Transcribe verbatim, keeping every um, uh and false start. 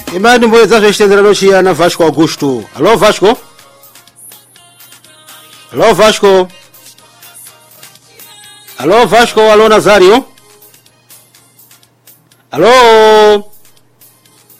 imani mboyo zazo ixitenderano chiyana Vasco Augusto. Alô Vasco? Alô Vasco? Alô Vasco, alô Nazário? Alô?